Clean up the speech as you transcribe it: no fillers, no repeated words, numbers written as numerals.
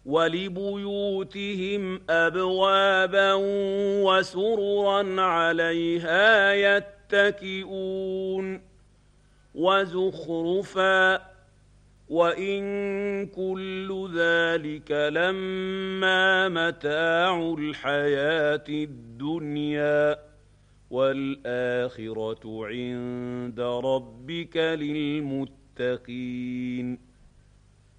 وَلِبُيُوتِهِمْ أَبْوَابًا وَسُرُرًا عَلَيْهَا يَتَّكِئُونَ وَزُخْرُفًا ۚ وَإِن كُلُّ ذَٰلِكَ لَمَّا مَتَاعُ الْحَيَاةِ الدُّنْيَا ۚ وَالْآخِرَةُ عِندَ رَبِّكَ لِلْمُتَّقِينَ